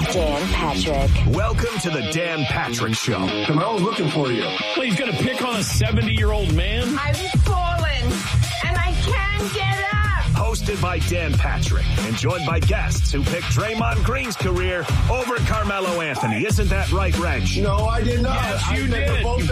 Dan Patrick. Welcome to the Dan Patrick Show. Carmelo's looking for you. Well, he's going to pick on a 70-year-old man? I've fallen, and I can't get up. Hosted by Dan Patrick and joined by guests who picked Draymond Green's career over Carmelo Anthony. Isn't that right, Reg? No, I did not. Yes, you did.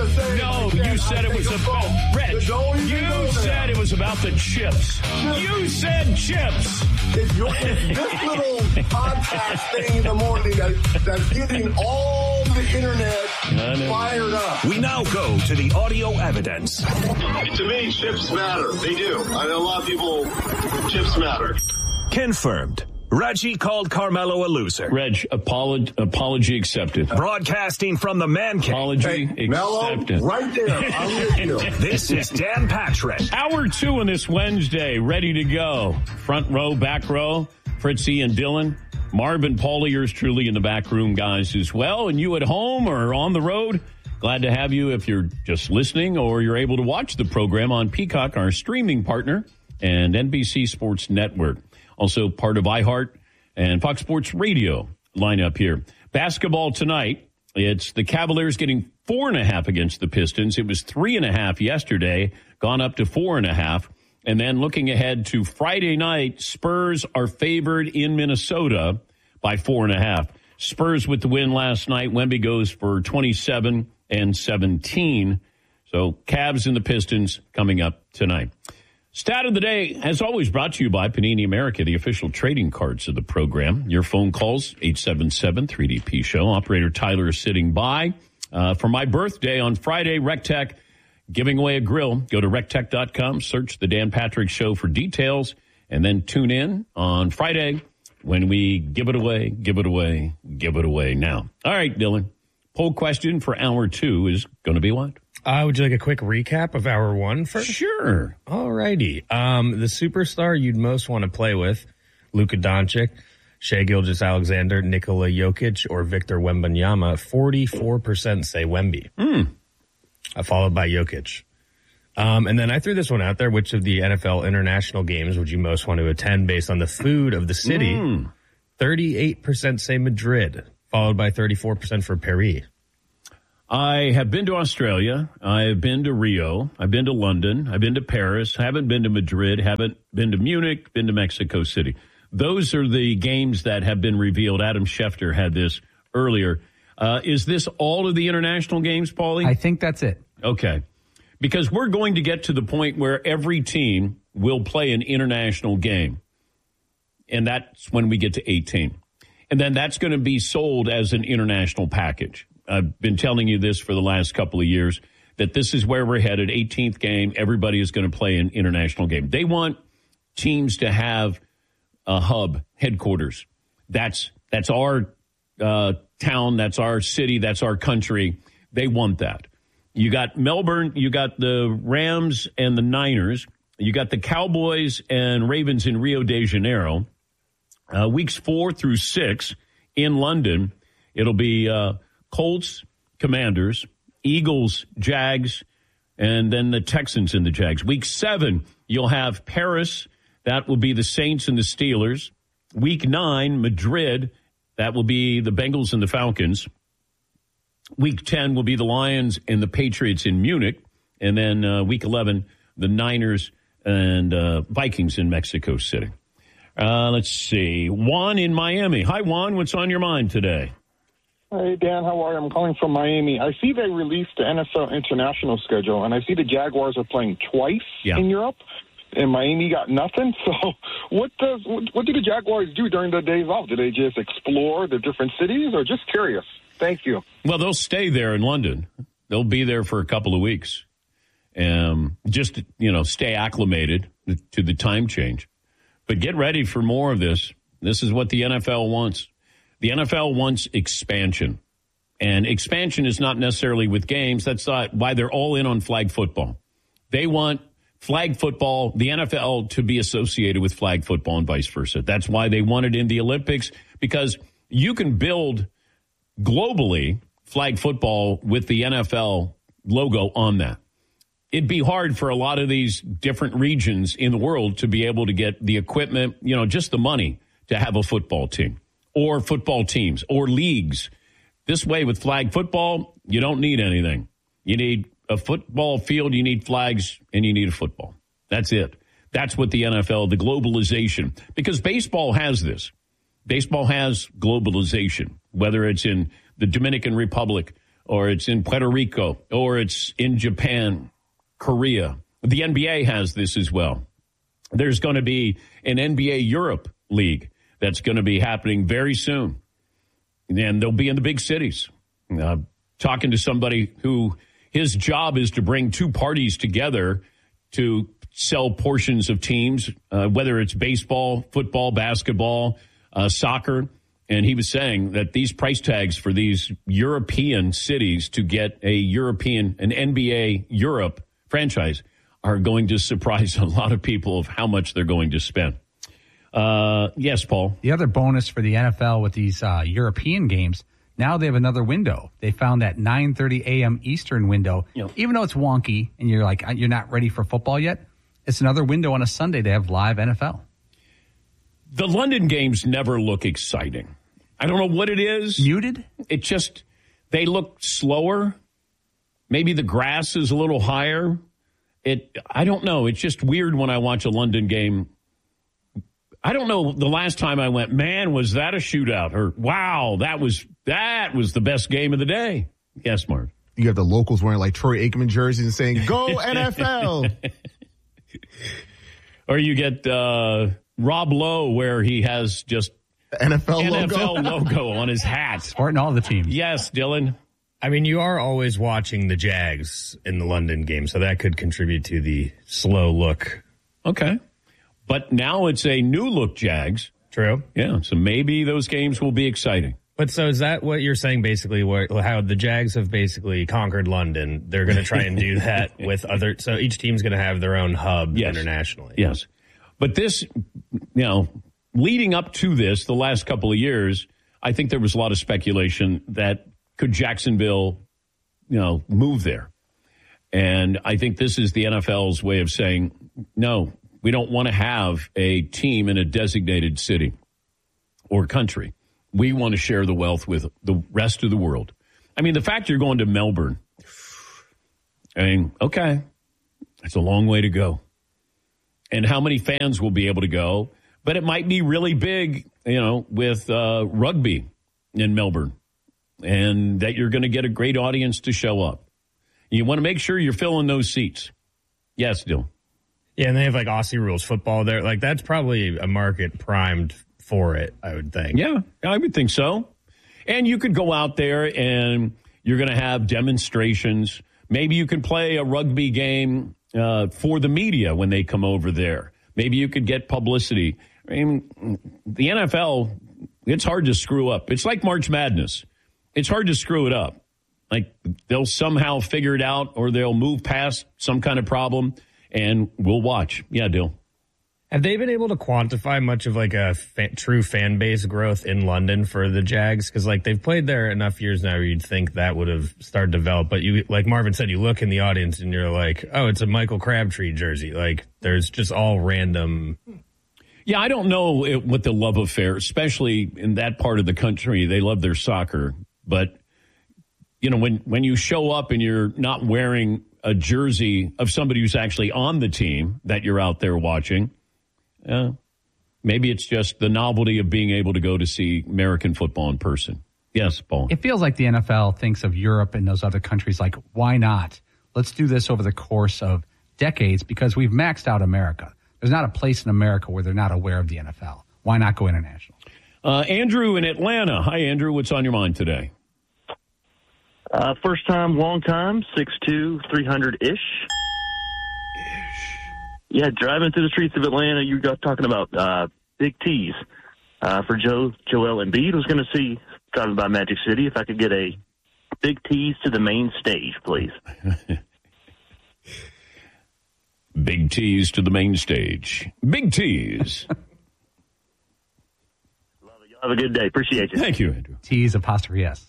You said it was about Reg. You said it was about the chips. You said chips. It's this little podcast thing in the morning that's getting all the internet fired up. We now go to the audio evidence. To me, chips matter. They do. I know a lot of people, chips matter. Confirmed. Reggie called Carmelo a loser. Reg, apology accepted. Broadcasting from the man cave. Apology Mello, accepted. right there. I'm with you. This is Dan Patrick. Hour 2 on this Wednesday, ready to go. Front row, back row, Fritzy and Dylan. Marvin, Paulie, yours truly in the back room, guys, as well. And you at home or on the road, glad to have you if you're just listening or you're able to watch the program on Peacock, our streaming partner, and NBC Sports Network. Also part of iHeart and Fox Sports Radio lineup here. Basketball tonight, it's the Cavaliers getting 4.5 against the Pistons. It was 3.5 yesterday, gone up to 4.5. And then looking ahead to Friday night, Spurs are favored in Minnesota by 4.5. Spurs with the win last night. Wemby goes for 27 and 17. So Cavs and the Pistons coming up tonight. Stat of the day, as always, brought to you by Panini America, the official trading cards of the program. Your phone calls, 877-3DP Show. Operator Tyler is sitting by. For my birthday on Friday, RecTech giving away a grill. Go to rectech.com, search the Dan Patrick Show for details, and then tune in on Friday when we give it away, give it away, give it away now. All right, Dylan. Poll question for hour 2 is going to be what? Would you like a quick recap of hour 1 first? Sure. All righty. The superstar you'd most want to play with, Luka Doncic, Shai Gilgeous-Alexander, Nikola Jokic, or Victor Wembanyama, 44% say Wemby. Followed by Jokic. And then I threw this one out there. Which of the NFL international games would you most want to attend based on the food of the city? 38% say Madrid, followed by 34% for Paris. I have been to Australia. I've been to Rio. I've been to London. I've been to Paris. Haven't been to Madrid. Haven't been to Munich. Been to Mexico City. Those are the games that have been revealed. Adam Schefter had this earlier. Is this all of the international games, Paulie? I think that's it. Okay. Because we're going to get to the point where every team will play an international game. And that's when we get to 18. And then that's going to be sold as an international package. I've been telling you this for the last couple of years, that this is where we're headed. 18th game, everybody is going to play an international game. They want teams to have a hub, headquarters. That's our town, that's our city, that's our country. They want that. You got Melbourne, you got the Rams and the Niners. You got the Cowboys and Ravens in Rio de Janeiro. Weeks 4 through 6 in London, it'll be Colts, Commanders, Eagles, Jags, and then the Texans and the Jags. Week 7, you'll have Paris. That will be the Saints and the Steelers. Week 9, Madrid. That will be the Bengals and the Falcons. Week 10 will be the Lions and the Patriots in Munich. And then week 11, the Niners and Vikings in Mexico City. Let's see. Juan in Miami. Hi, Juan. What's on your mind today? Hey, Dan, how are you? I'm calling from Miami. I see they released the NFL international schedule, and I see the Jaguars are playing twice in Europe, and Miami got nothing. So what do the Jaguars do during their days off? Do they just explore the different cities, or just curious? Thank you. Well, they'll stay there in London. They'll be there for a couple of weeks. Just, stay acclimated to the time change. But get ready for more of this. This is what the NFL wants. The NFL wants expansion. And expansion is not necessarily with games. That's not why they're all in on flag football. They want flag football, the NFL, to be associated with flag football and vice versa. That's why they want it in the Olympics, because you can build globally flag football with the NFL logo on that. It'd be hard for a lot of these different regions in the world to be able to get the equipment, just the money to have a football team. or football teams or leagues. This way, with flag football, you don't need anything. You need a football field, you need flags, and you need a football. That's it. That's what the NFL, the globalization, because baseball has this. Baseball has globalization, whether it's in the Dominican Republic or it's in Puerto Rico or it's in Japan, Korea. The NBA has this as well. There's going to be an NBA Europe league that's going to be happening very soon. And they'll be in the big cities. Talking to somebody who his job is to bring two parties together to sell portions of teams, whether it's baseball, football, basketball, soccer. And he was saying that these price tags for these European cities to get an NBA Europe franchise are going to surprise a lot of people of how much they're going to spend. Yes, Paul. The other bonus for the NFL with these European games, now they have another window. They found that 9:30 a.m. Eastern window. Yep. Even though it's wonky and you're like, you're not ready for football yet, it's another window on a Sunday to have live NFL. The London games never look exciting. I don't know what it is. Muted? It just, they look slower. Maybe the grass is a little higher. I don't know. It's just weird when I watch a London game. I don't know the last time I went, man, was that a shootout? Or, wow, that was the best game of the day. Yes, Mark. You have the locals wearing like Troy Aikman jerseys and saying, go NFL. Or you get Rob Lowe where he has just NFL logo on his hat. Sporting all the teams. Yes, Dylan. I mean, you are always watching the Jags in the London game, so that could contribute to the slow look. Okay. But now it's a new look Jags. True. Yeah, so maybe those games will be exciting. But so is that what you're saying basically, how the Jags have basically conquered London? They're going to try and do that with other, so each team's going to have their own hub internationally. Yes. But this, leading up to this, the last couple of years, I think there was a lot of speculation that could Jacksonville, move there. And I think this is the NFL's way of saying, no, we don't want to have a team in a designated city or country. We want to share the wealth with the rest of the world. I mean, the fact you're going to Melbourne, okay, it's a long way to go. And how many fans will be able to go? But it might be really big, with rugby in Melbourne, and that you're going to get a great audience to show up. You want to make sure you're filling those seats. Yes, Dylan. Yeah, and they have like Aussie rules football there. Like that's probably a market primed for it, I would think. Yeah, I would think so. And you could go out there and you're going to have demonstrations. Maybe you can play a rugby game for the media when they come over there. Maybe you could get publicity. I mean, the NFL, it's hard to screw up. It's like March Madness. It's hard to screw it up. Like they'll somehow figure it out or they'll move past some kind of problem and we'll watch. Yeah, Dill. Have they been able to quantify much of like a true fan base growth in London for the Jags? Because like they've played there enough years now where you'd think that would have started to develop. But you, like Marvin said, you look in the audience and you're like, oh, it's a Michael Crabtree jersey. Like there's just all random. Yeah, I don't know what the love affair, especially in that part of the country. They love their soccer. But, when you show up and you're not wearing a jersey of somebody who's actually on the team that you're out there watching, maybe it's just the novelty of being able to go to see American football in person. Yes, Paul. It feels like the NFL thinks of Europe and those other countries like, why not? Let's do this over the course of decades because we've maxed out America. There's not a place in America where they're not aware of the NFL. Why not go international? Andrew in Atlanta. Hi, Andrew. What's on your mind today? First time, long time, 6'2", 300-ish. Yeah, driving through the streets of Atlanta, you got talking about big T's for Joel Embiid. Was going to see, driving by Magic City, if I could get a big T's to the main stage, please. Big T's to the main stage. Big T's. Love it. Y'all have a good day. Appreciate you. Thank you, Andrew. T's apostrophe S.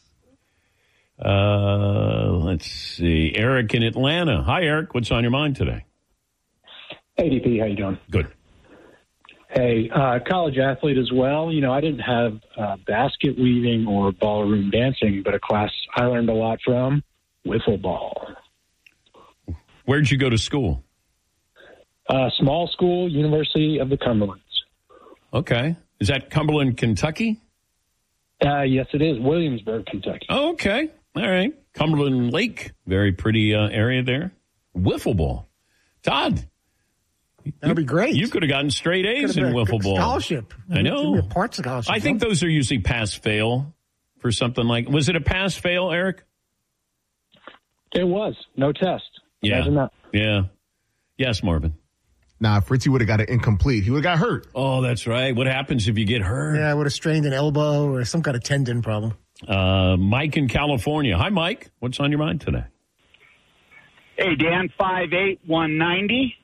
Let's see. Eric in Atlanta. Hi, Eric. What's on your mind today? Hey, DP. How you doing? Good. Hey, college athlete as well. You know, I didn't have basket weaving or ballroom dancing, but a class I learned a lot from, wiffle ball. Where'd you go to school? Small school, University of the Cumberlands. Okay. Is that Cumberland, Kentucky? Yes, it is. Williamsburg, Kentucky. Oh, okay. All right. Cumberland Lake. Very pretty area there. Wiffle ball. Todd. That'd be great. You could have gotten straight A's in wiffle ball. Scholarship. I know. Part scholarship. I think those are usually pass-fail for something like... Was it a pass-fail, Eric? It was. No test. Yeah. Imagine that. Yeah. Yes, Marvin. Nah, Fritzy would have got it incomplete. He would have got hurt. Oh, that's right. What happens if you get hurt? Yeah, I would have strained an elbow or some kind of tendon problem. Mike in California. Hi, Mike. What's on your mind today? Hey, Dan, 5'8", 190.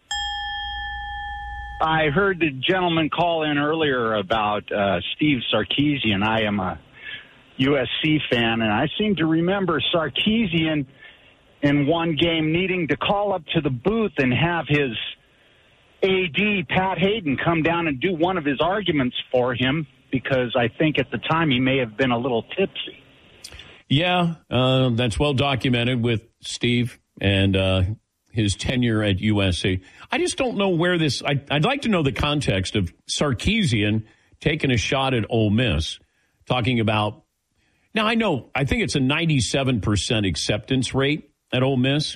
I heard the gentleman call in earlier about Steve Sarkisian. I am a USC fan, and I seem to remember Sarkisian in one game needing to call up to the booth and have his AD, Pat Hayden, come down and do one of his arguments for him because I think at the time he may have been a little tipsy. Yeah, that's well documented with Steve and his tenure at USC. I just don't know where this... I'd like to know the context of Sarkisian taking a shot at Ole Miss, talking about... Now, I think it's a 97% acceptance rate at Ole Miss.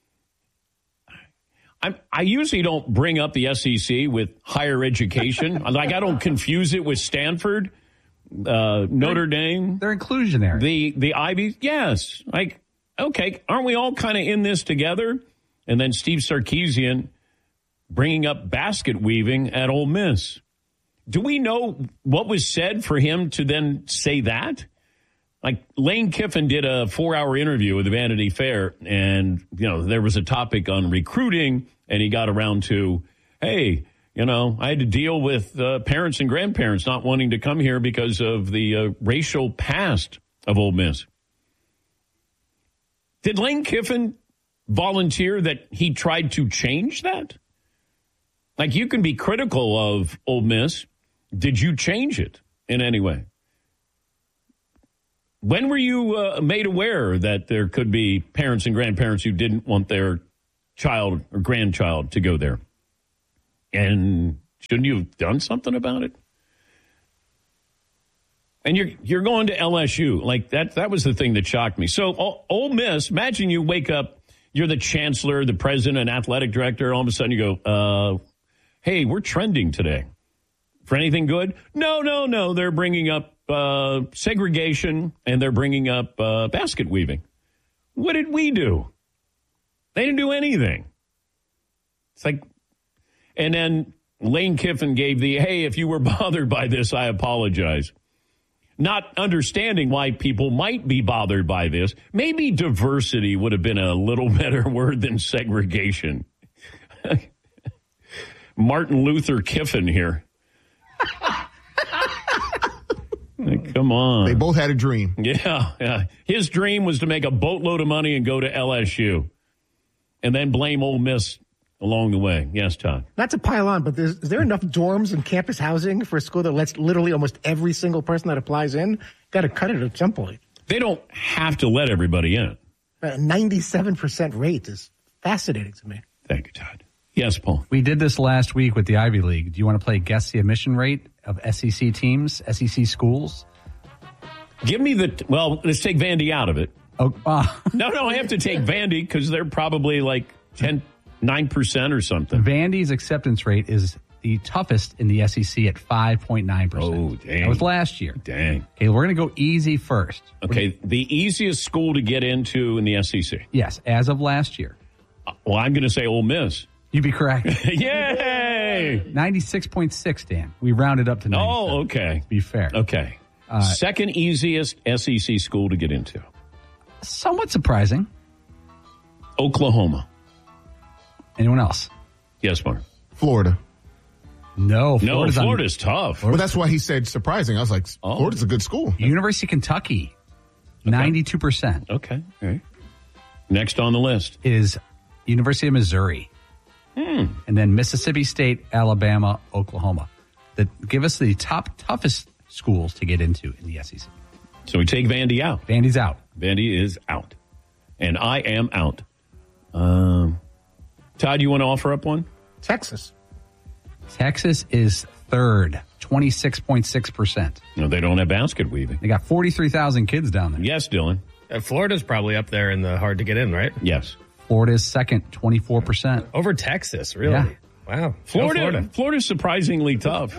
I usually don't bring up the SEC with higher education. I don't confuse it with Stanford, Notre Dame. They're inclusionary. The Ivy, yes. Okay, aren't we all kind of in this together? And then Steve Sarkisian bringing up basket weaving at Ole Miss. Do we know what was said for him to then say that? Lane Kiffin did a 4-hour interview with the Vanity Fair, and, there was a topic on recruiting, and he got around to, hey, I had to deal with parents and grandparents not wanting to come here because of the racial past of Ole Miss. Did Lane Kiffin volunteer that he tried to change that? You can be critical of Ole Miss. Did you change it in any way? When were you made aware that there could be parents and grandparents who didn't want their child or grandchild to go there? And shouldn't you have done something about it? And you're going to LSU. That was the thing that shocked me. So Ole Miss, imagine you wake up, you're the chancellor, the president, and athletic director. All of a sudden you go, hey, we're trending today. For anything good? No. They're bringing up segregation, and they're bringing up basket weaving. What did we do? They didn't do anything. It's and then Lane Kiffin gave hey, if you were bothered by this, I apologize. Not understanding why people might be bothered by this. Maybe diversity would have been a little better word than segregation. Martin Luther Kiffin here. Come on. They both had a dream. Yeah. His dream was to make a boatload of money and go to LSU and then blame Ole Miss along the way. Yes, Todd. Not to pile on, but is there enough dorms and campus housing for a school that lets literally almost every single person that applies in? Got to cut it at some point. They don't have to let everybody in. A 97% rate is fascinating to me. Thank you, Todd. Yes, Paul. We did this last week with the Ivy League. Do you want to play guess the admission rate of SEC teams, SEC schools? Give me let's take Vandy out of it. Oh, No, I have to take Vandy because they're probably 9% or something. Vandy's acceptance rate is the toughest in the SEC at 5.9%. Oh, dang. That was last year. Dang. Okay, we're going to go easy first. Okay, the easiest school to get into in the SEC. Yes, as of last year. Well, I'm going to say Ole Miss. You'd be correct. Yay! 96.6, Dan. We rounded up to 97. Oh, okay. To be fair. Okay. Second easiest SEC school to get into. Somewhat surprising. Oklahoma. Anyone else? Yes, Mark. Florida. No, Florida's tough. Well, that's why he said surprising. I was like, Florida's a good school. University of Kentucky, 92%. Okay. All right. Next on the list is University of Missouri. And then Mississippi State, Alabama, Oklahoma. give us the toughest schools to get into in the SEC. So we take Vandy out. Vandy's out. Vandy is out. And I am out. Todd, you want to offer up one? Texas. Texas is third, 26.6%. No, they don't have basket weaving. They got 43,000 kids down there. Yes, Dylan. Florida's probably up there in the hard to get in, right? Yes. Florida's second, 24%. Over Texas, really? Yeah. Wow. Florida's surprisingly tough.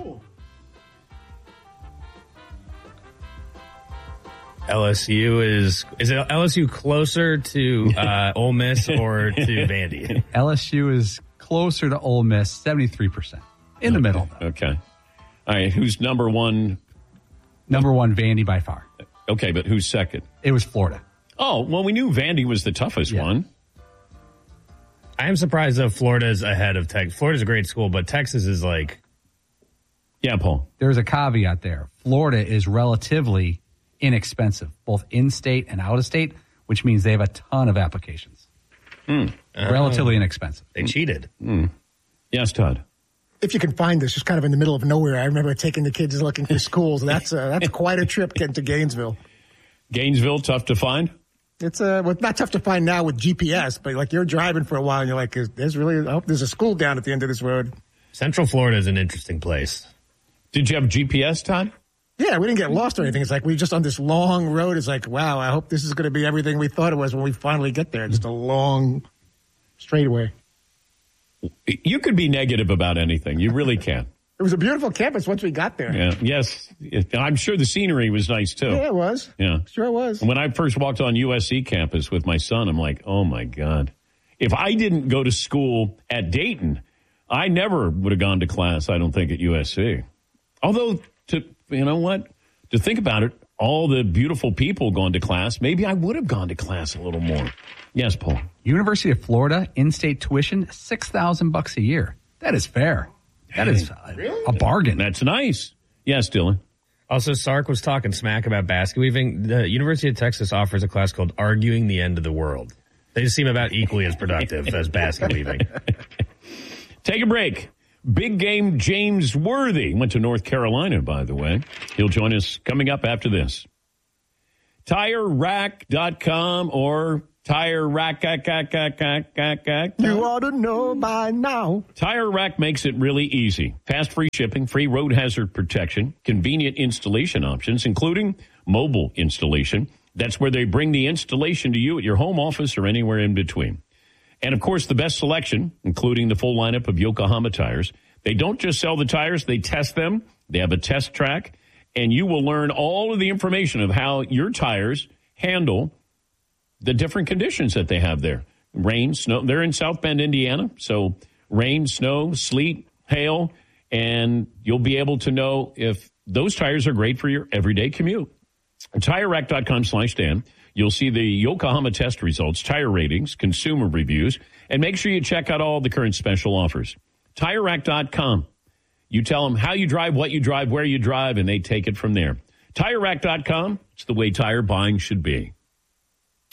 LSU is it LSU closer to Ole Miss or to Vandy? LSU is closer to Ole Miss, 73%. In the middle. Okay. All right. Who's number one? Number one, Vandy by far. Okay, but who's second? It was Florida. Oh, well, we knew Vandy was the toughest one. I am surprised that Florida's ahead of Texas. Florida's a great school, but Texas is like... Yeah, Paul. There's a caveat there. Florida is relatively inexpensive, both in-state and out-of-state, which means they have a ton of applications. Relatively inexpensive. They cheated. Yes, Todd. If you can find this, just kind of in the middle of nowhere. I remember taking the kids looking for schools. That's quite a trip getting to Gainesville. Gainesville, tough to find? It's not tough to find now with GPS, but like you're driving for a while and you're like, there's a school down at the end of this road. Central Florida is an interesting place. Did you have GPS, Todd? Yeah, we didn't get lost or anything. It's like we just on this long road. It's like, wow, I hope this is going to be everything we thought it was when we finally get there. Just a long straightaway. You could be negative about anything. You really can. It was a beautiful campus once we got there. Yeah. Yes. I'm sure the scenery was nice, too. Yeah, it was. Yeah. Sure it was. When I first walked on USC campus with my son, I'm like, oh, my God. If I didn't go to school at Dayton, I never would have gone to class, I don't think, at USC. Although, you know what? To think about it, all the beautiful people going to class, maybe I would have gone to class a little more. Yes, Paul. University of Florida, in-state tuition, $6,000 a year. That is fair. That is a bargain. That's nice. Yes, Dylan. Also, Sark was talking smack about basket weaving. The University of Texas offers a class called Arguing the End of the World. They just seem about equally as productive as basket weaving. Take a break. Big game James Worthy went to North Carolina, by the way. He'll join us coming up after this. TireRack.com or Tire Rack. You ought to know by now. Tire Rack makes it really easy. Fast free shipping, free road hazard protection, convenient installation options, including mobile installation. That's where they bring the installation to you at your home office or anywhere in between. And, of course, the best selection, including the full lineup of Yokohama tires. They don't just sell the tires, they test them. They have a test track. And you will learn all of the information of how your tires handle the different conditions that they have there. Rain, snow. They're in South Bend, Indiana. So rain, snow, sleet, hail. And you'll be able to know if those tires are great for your everyday commute. TireRack.com/Dan. You'll see the Yokohama test results, tire ratings, consumer reviews, and make sure you check out all the current special offers. TireRack.com. You tell them how you drive, what you drive, where you drive, and they take it from there. TireRack.com. It's the way tire buying should be.